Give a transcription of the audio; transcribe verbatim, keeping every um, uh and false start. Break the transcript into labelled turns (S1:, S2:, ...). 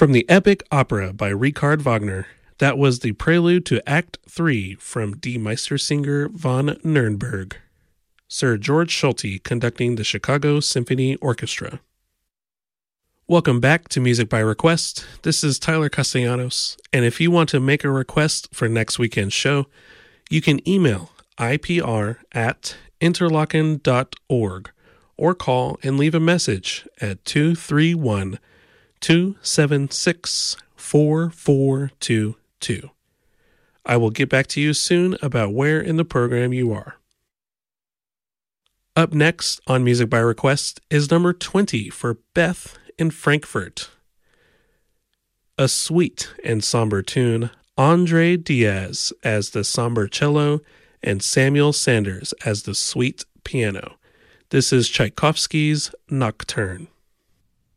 S1: From the epic opera by Richard Wagner, that was the prelude to Act three from Die Meistersinger von Nürnberg, Sir George Solti conducting the Chicago Symphony Orchestra. Welcome back to Music by Request. This is Tyler Castellanos, and if you want to make a request for next weekend's show, you can email I P R at interlochen dot org or call and leave a message at two three one, two seven six, four four two two. I will get back to you soon about where in the program you are. Up next on Music by Request is number twenty for Beth in Frankfurt. A sweet and somber tune, Andre Diaz as the somber cello and Samuel Sanders as the sweet piano. This is Tchaikovsky's Nocturne.